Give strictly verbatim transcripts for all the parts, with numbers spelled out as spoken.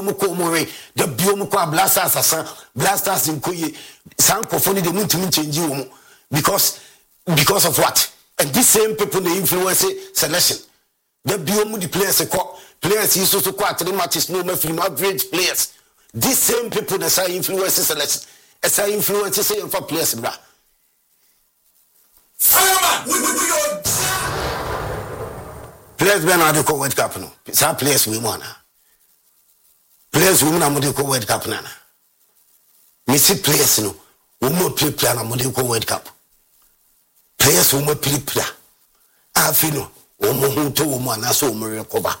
Mukomore, the Biomukwa blasters are blasters in Koye, Sankofoni, the Muntimin change you because because of what? And these same people they influence selection. The Biomu the players a players is also quite three matches, no free average players. These same people that say influence selection, as I influence say for players bra. Fireman, we we we players be na the World Cup no. Some players we want. Players women are Modico World Cup nana. Missy players no, woman play plan a Modico World Cup. Players woman play plan. I feel no, woman who told woman I saw Maria Coba.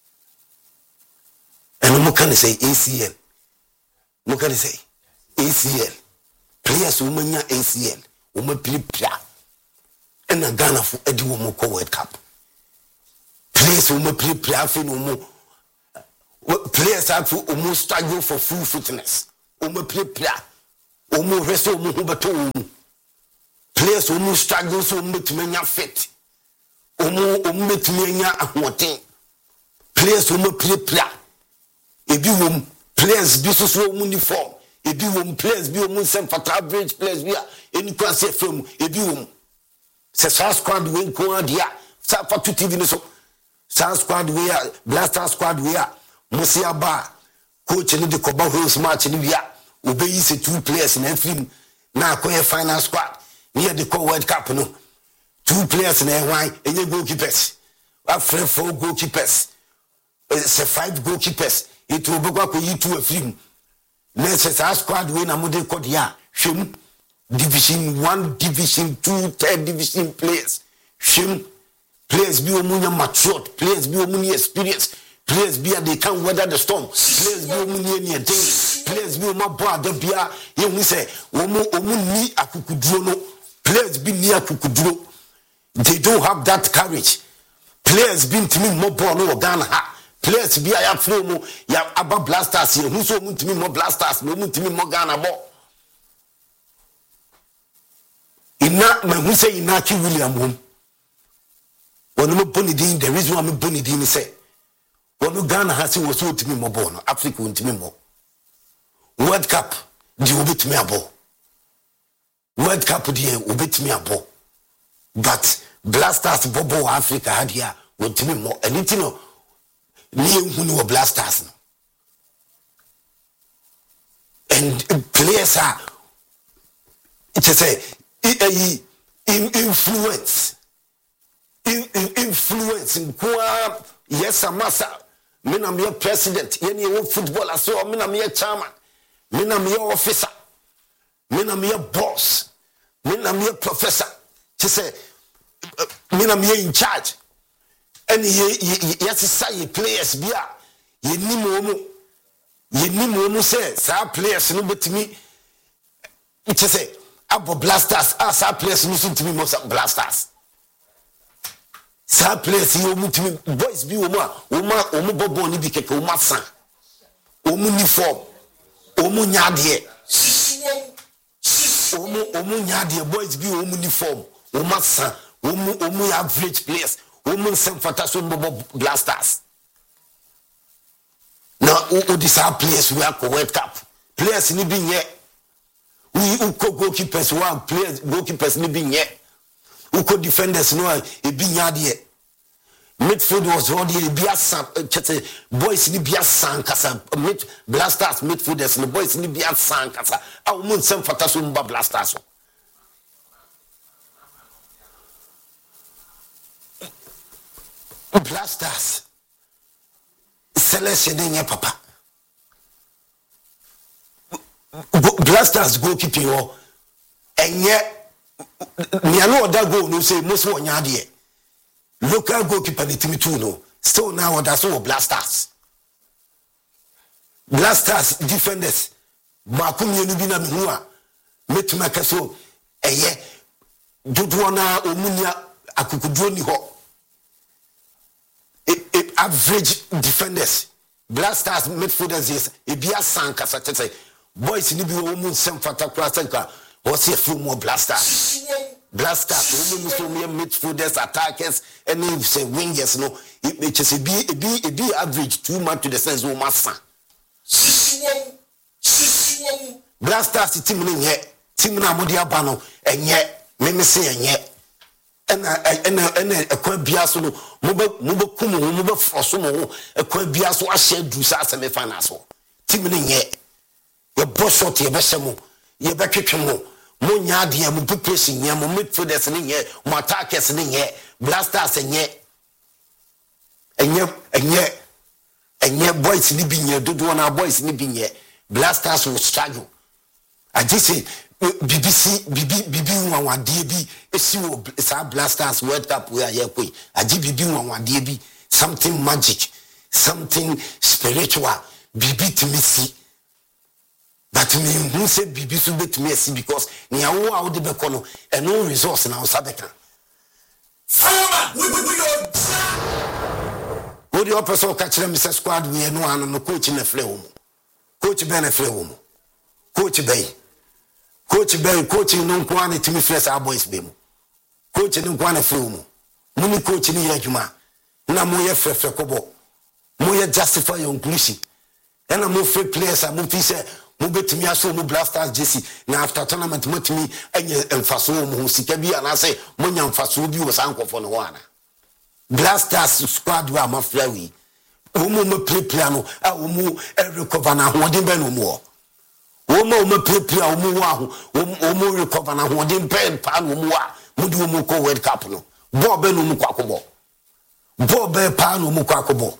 And no can say A C L. No can say A C L. Players woman ya A C L. Woman play plan. And a Ghana for Eddie Womoko World Cup. Players woman play plan for no more. Players have to almost struggle for full fitness. Omo play player. Omo rest omo hubato. Players almost struggle so omo tumenya fit. Omo omo tumenya ahoten. Players omo play player. Ebi wom players bi so so omo uniform. Ebi wom players bi omo sem for average players bi a eni kwa se film ebi wom. Se sa squad we nko adia. Sa for two T V no so. Sa squad we blaster squad we Musia Ba, coach in the Coba Hills match in Via, obey se two players in a film. Now, call final squad near the Co World Cup. No, two players in a wine and your goalkeepers. After four goalkeepers, it's a five goalkeepers. It will go up with you to a film. Next, our squad win a model called Ya, Shim, Division one, Division two, third division players. Shim, players be a matured, players be a experience. Players be they can weather the storm. Players be omu ni thing. Players be omu boa de bia. You me say omu omu ni akukuduro no. Players be ni akukuduro. They don't have that courage. Players be ntimi mo ball no Ghana ha. Players be aya flow mo ya aba blasters here. Who so omu ntimi mo blasters no omu ntimi mo Ghana ball. Ina me who say ina ki William home. When me boni din the reason why me boni din say Wonu Ghana hasi was so to me more born, Africa won't me more. World Cup, the ubit me a ball. World Cup, the ubit me a ball. But Blasters Bobo Africa had here won't me more. And it's no near who know Blasters. And players are, it's a say, influence. Influence in Kwa, yes, a massa. Mina me president, any old footballer, so mina me chairman, mina me officer, mina me boss, mina me professor. She say, mina me in charge. And yes, say players bia, ye ni momo, ye ni momo say, sa players no but me. It say, abo blasters, ah, sa players listen to me most blasters. Sa place you mutimi boys bi wo mu a wo ma wo mu bobo ni bi keke wo ma san wo mu uniform wo mu nyade wo mu wo mu nyade boys bi wo mu uniform wo ma san wo mu wo mu average players wo mu sem fata so bobo blasters na wo di sa players we are World Cup players ni bi nye we uko goalkeepers one players goalkeepers ni bi nye uko defenders no e bi nyade midfield was already be a boys ni be a sankasa mid blasters midfielders the boys ni be a sankasa a mun sem fata so mba blasters blasters selection nye papa blasters goalkeeping o enye me no oda goal no say most one yade local goalkeeper the team too no still now that's all blasters blasters defenders makum yenu bi na me hu a metuma kaso eye dodo na omunia akukuduro ni ho average defenders blasters midfielders yes e bia sanka say boys ni bi wo mu sem fata kura sanka what's your few more blasters blasters wo mu so me midfielders attackers and if say wingers no it just be be be average too much to the sense wo massa Blasters team ni nye team na modi aba no enye me me se enye ena ena ena ekwa bia so no mo be mo be kum ho mo be froso mo ho ekwa bia so ahye du sa aseme fa na so team ni nye ye bo shot ye be hye mo ye be twetwe mo mo nya ade mo preparation nye mo midfielders ni nye mo attackers ni nye Blasters enye enye enye enye boys ni bi nye dodo na boys ni bi nye Blasters will struggle. I just say B B C B B B B one D B esi wo sa Blasters World Cup we aye koi agi B B one D B something magic something spiritual B B to me see but me who say B B so bet me see because ni awo a wo de be kono e no resource na wo sabeka fireman we we we wo di opeso ka kire me squad we no an no coach na fle wo coach Ben na fle wo coach Ben Coach Bay, coaching no kwane timi fresh our boys be mu. Coach no kwane free mu. Muni coach ni yejuma. Na mo ye frefre kobo. Mo ye justify your inclusion. And mo free players a mo fi say mo betimi aso mo Blasters J C na after tournament mo timi enye emfaso mo sika bi ana say mo nya emfaso bi wo sankofo no wana. Blasters squad wa ma free wi. Wo mo mo play play no a wo mo recover na hodin be no mo. Womo me prepare omo wa ho omo recover na ho de pen pa no mo wa mo de omo ko World Cup no bo be no mo kwakobo bo be pa no mo kwakobo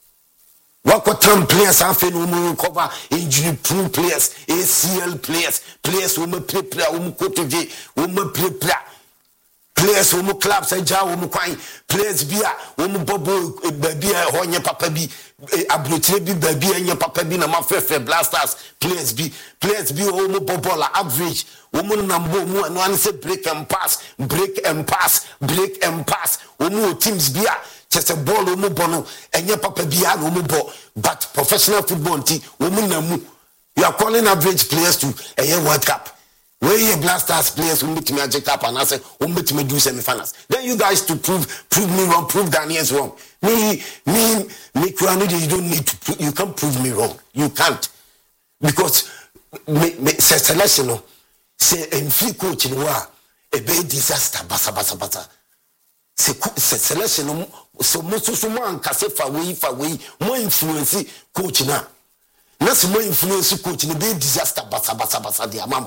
wako tam players afi no mo recover injury proof players A C L players players womo prepare omo kotoje womo prepare players womo clubs aja womo kwan players bia womo bobo bia ho nye papa bi abrotire bi baby enye papa bi na mafefe Blasters players bi players bi o mo bobola average o mo nambo mo no an say break and pass break and pass break and pass o mo teams bi a chese ball o mo bono enye papa bi a no mo bo but professional football team o mo namu you are calling average players to a World Cup where you Blasters players who meet me at J Cup and I say who meet me do semi-finals. Then you guys to prove prove me wrong, prove Ghanaians wrong. Me me me you don't need to prove, you can't prove me wrong. You can't because me me say selection no say en free coach no a e be disaster basa basa basa. Say selection no so mo so so man ka say fa we fa we mo influence coach na. Na so mo influence coach no be disaster basa basa basa dia mama.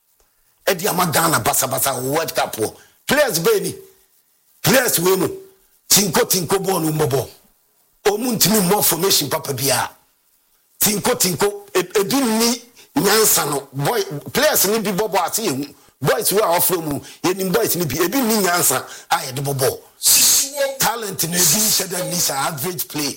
Edi amagana basa basa World Cup players beni players we mu tinko tinko ball mbobo omuntimi more formation papa bia tinko tinko ebi ni nyansa no boy players ni bi bobo ase ehu boys we are offer mu yenim boys ni bi ebi ni nyansa aye de bobo talent na ebi sheda ni sa average play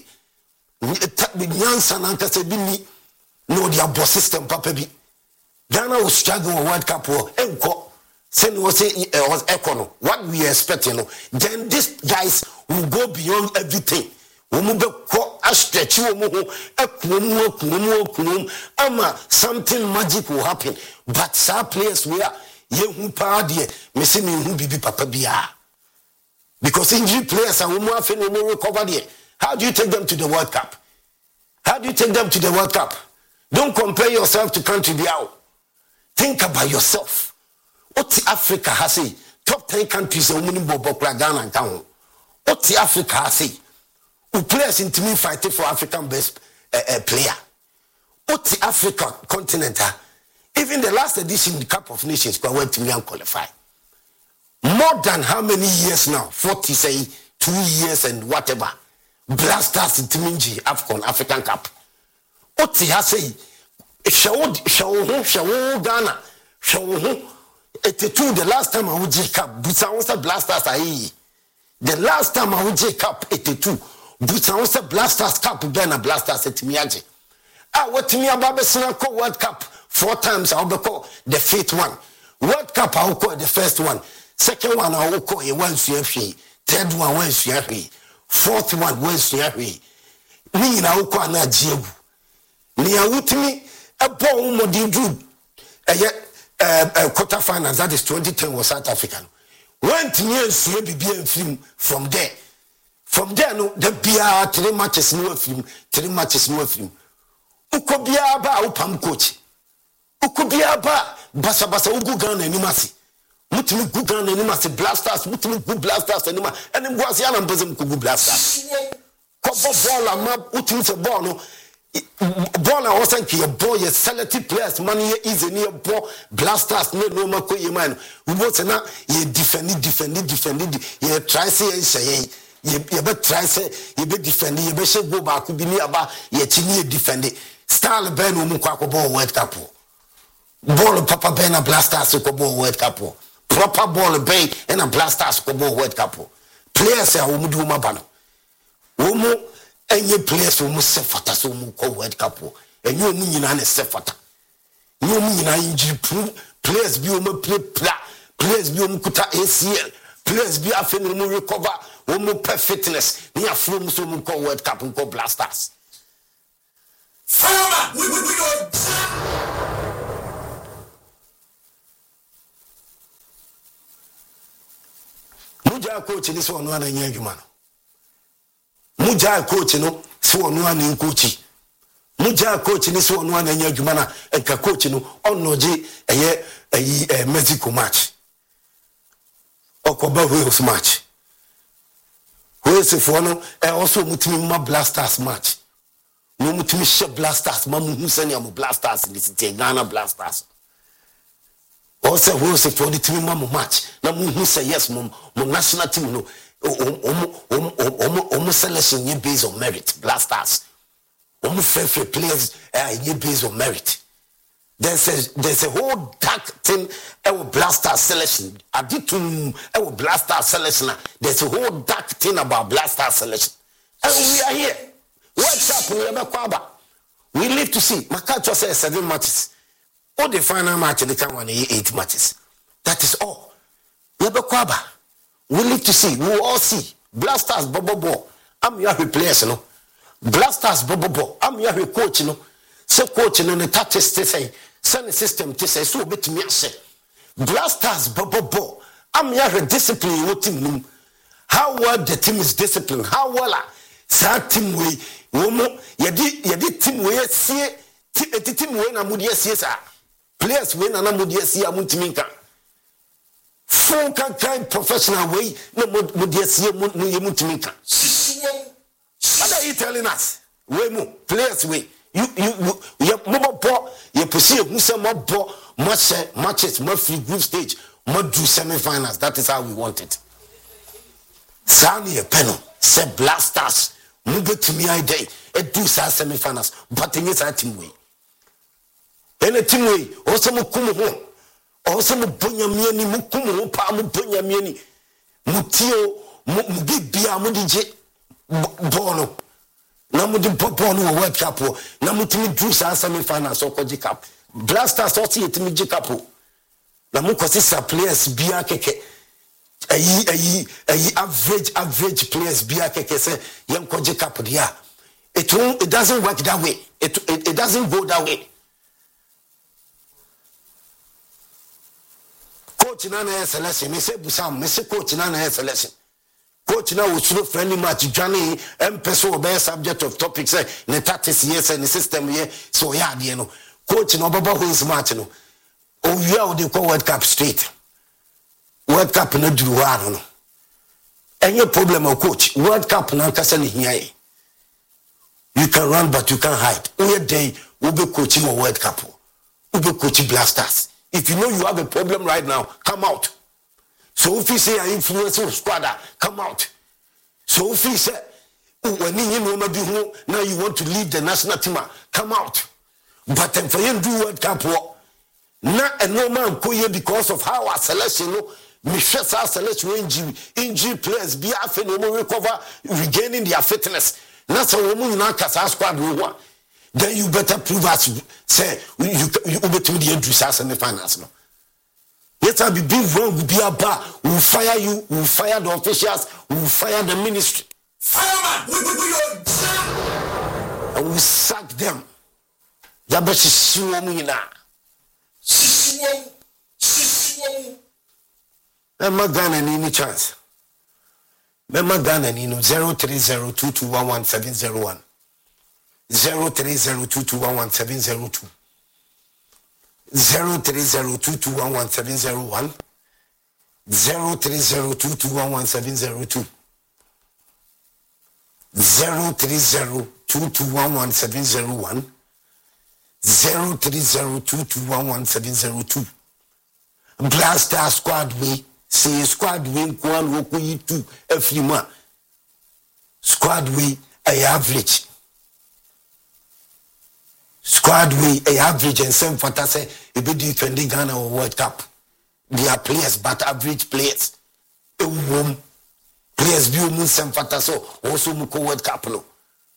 ni nyansa na nkasa bi ni no dia boss system papa bi Ghana was struggling with World Cup war. Enko, saying was it was econo. What we expect, you know. Then these guys will go beyond everything. Umube ko a stretch you umuho ekumu ekumu ekumu ama something magic will happen. But some players where ye hu pa de me se me hu bibi papa bia. Because injury players are umu afi no mo recover there. How do you take them to the World Cup? How do you take them to the World Cup? Don't compare yourself to country biao. Think about yourself. What Africa has say top ten countries are winning Bobo Ghana and Town. What Africa has say who players in team fighting for African best uh, uh, player. What Africa continent even the last edition the Cup of Nations went to me and qualify. More than how many years now? forty say two years and whatever. Blasters in Timinji Afcon African Cup. What has say Show show show Ghana show eighty-two the last time I would J Cup Butsa Blasters aye the last time I would J Cup eighty-two Butsa Blasters Cup Ben a Blasters at Miaje ah what me about the World Cup four times I'll be call the fifth one World Cup I'll call the first one second one I'll call a one CFA third one one CFA fourth one one CFA me na call na Diego ni awutimi a ball modi drew a quarter finals that is twenty ten was South African went near C B B and film from there from there no the B R three matches no film three matches no film ukobia ba upam coach ukobia ba basa basa ugu Ghana animasi mutimi gu Ghana animasi blasters mutimi gu blasters anima ene mboase ya na mbeze mkugu blasters ko ball ama utimi se ball no ball a wasanki ye ball ye selected players man ye easy ne ball blasters no no makoye man ubo se na ye defend defend defend ye try say ye hye ye be try say ye be defend ye be she go back bi ni aba ye chi ni defend style ben no mu kwa ball World Cup ball papa ben na blasters ko ball World Cup proper ball ben and a blasters ko ball World Cup players a wo mu di wo maba no wo mu enye players wo mu sefata so mu ko World Cup enye wo mu nyina na sefata enye wo mu nyina injury players bi wo mu play players bi wo mu kuta A C L players bi afi no mu recover wo mu perfectness ni afro mu so mu ko World Cup ko blasters Farmer, we we we don't. Muja coach ni so no ana nya adwuma no. Muja coach no so no ana coach. Muja coach ni so no ana nya adwuma na enka coach no onoje eye eyi Mexico match. Okoba Wales match. Wales for no e also mutimi ma Blasters match. No mutimi she blasters mamu husani amu blasters ni city Ghana blasters also we say for the team mamu match na mu hu say yes mum national team no omo omo omo omo selection ye based on merit blasters omo fair fair players eh ye based on merit there's a there's a whole dark thing our blaster selection aditum our blaster selection there's a whole dark thing about blaster selection and we are here. What's up? We live to see. Makacho says seven matches. All the final match they can win eight matches. That is all. We live to see. We will all see. Blasters Bobo Bo. I'm your players, you know. Blasters Bobo Bo. I'm your coach, you know. So coach, you know, the tactics to say, send the system to say, so bit me say. Blasters Bobo Bo. I'm your discipline team. How well the team is disciplined. How well sa team we womo yedi yedi team we sie team we na mudi sie sa players we na na mudi sie amuntimi nka full kind professional way na mudi sie mu yemuntimi nka what are you telling us we mu players we you you you mo bo ye pusi ehun se mo bo match matches mo free group stage mo do semi finals. That is how we want it. Sani e peno se blasters move to me I day it do sa semi finals but in a team way any team way also mo kumu ho also mo bonya miani mo kumu ho pa mo bonya miani mutio mo bibia mo dije bolo na mo di bolo no World Cup na mo timi do sa semi finals o koji cup blasters also yetimi ji cup na mo kwesi sa players bia keke ayi ayi ayi average average players bia keke say yem koje cap dia it won't, it doesn't work that way it, it it doesn't go that way coach na na selection me say busam me say coach na na selection coach na wo suro friendly match dwane empeso obey subject of topic say ne tactics yes and system here so ya de no coach na obaba who match no o wi a de World Cup straight World Cup na duru wa no any problem of coach World Cup na kasa ni hiae you can run but you can't hide we day we be coaching a World Cup we be coaching blasters if you know you have a problem right now come out so if you say I influence your squad come out so if you say when you know maybe who now you want to lead the national team come out but then for you do World Cup na a no man ko here because of how our selection no Michelle selection injury injury players be afi no mo recover regaining their fitness na so we mu na kasa squad we then you better prove us say you you better the injury as in the finals no yes I be big wrong be about we will fire you we will fire the officials we will fire the ministry fireman we we we and we sack them ya be sisiwo mu ina sisiwo sisiwo Memma Ghana ni any chance. Memma Ghana ni no zero three zero two two one one seven zero one. zero three zero two two one one seven zero two zero three zero two two one one seven zero one zero three zero two two one one seven zero two zero three zero two two one one seven zero one zero three zero two two one one seven zero two Blaster squad way say squad way one woku yi two every month squad way a average squad way a average and some fata say e be defending Ghana or World Cup they are players but average players e wom players bi omu some fata so also mu ko World Cup no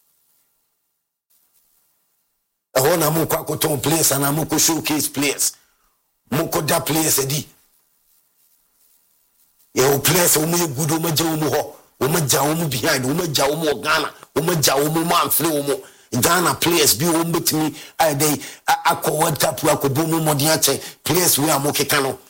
e wona mu kwa ko ton players and mu ko showcase players mu ko da players edi ye o players o mu good o ma je o mu ho o ma ja o mu behind o ma ja o mu Ghana o ma ja o mu man free o mu Ghana players bi o mbetimi ai dey akọ World Cup akọ bomu modern players we am okay kano